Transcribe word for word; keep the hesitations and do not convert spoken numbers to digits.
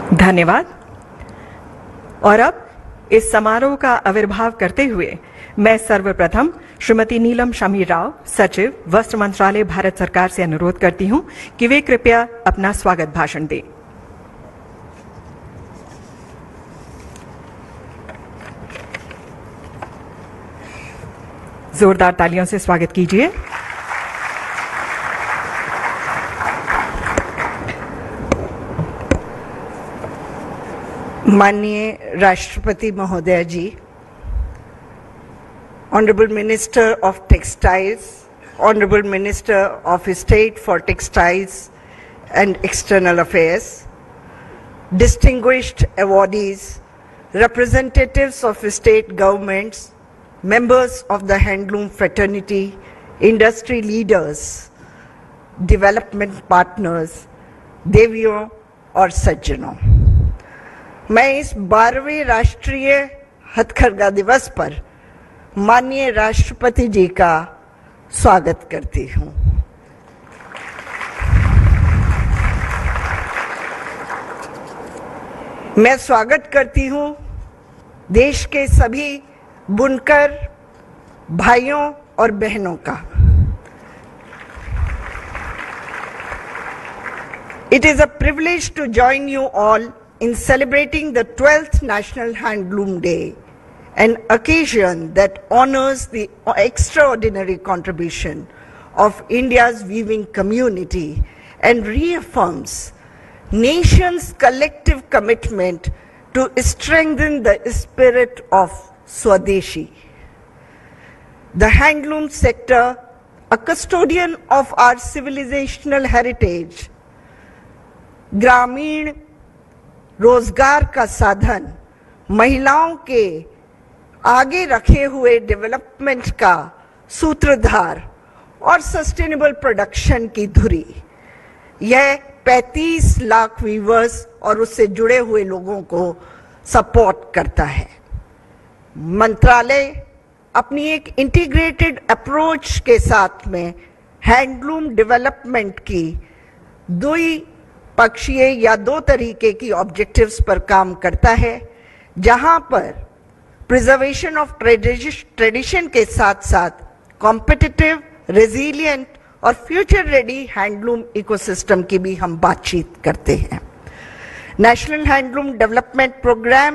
धन्यवाद। और अब इस समारोह का आविर्भाव करते हुए मैं सर्वप्रथम श्रीमती नीलम शमीर राव, सचिव, वस्त्र मंत्रालय, भारत सरकार से अनुरोध करती हूं कि वे कृपया अपना स्वागत भाषण दें। जोरदार तालियों से स्वागत कीजिए। माननीय राष्ट्रपति महोदय जी, Honorable Minister of Textiles, Honorable Minister of State for Textiles and External Affairs, distinguished awardees, representatives of state governments, members of the handloom fraternity, industry leaders, development partners, देवियों और सज्जनों, मैं इस बारहवें राष्ट्रीय हथकरघा दिवस पर माननीय राष्ट्रपति जी का स्वागत करती हूं। मैं स्वागत करती हूं देश के सभी बुनकर भाइयों और बहनों का। It is a privilege to join you all in celebrating the twelfth National Handloom Day, an occasion that honors the extraordinary contribution of India's weaving community and reaffirms nation's collective commitment to strengthen the spirit of Swadeshi. The handloom sector, a custodian of our civilizational heritage, ग्रामीण रोजगार का साधन, महिलाओं के आगे रखे हुए development का सूत्रधार और सस्टेनेबल प्रोडक्शन की धुरी, यह पैंतीस लाख वीवर्स और उससे जुड़े हुए लोगों को सपोर्ट करता है। मंत्रालय अपनी एक इंटीग्रेटेड अप्रोच के साथ में हैंडलूम डेवलपमेंट की दुई पक्षीय या दो तरीके की ऑब्जेक्टिव्स पर काम करता है, जहां पर प्रिजर्वेशन ऑफ ट्रेडिशन के साथ साथ कॉम्पिटिटिव, रेजिलिएंट और फ्यूचर रेडी हैंडलूम इकोसिस्टम की भी हम बातचीत करते हैं। National handloom development programme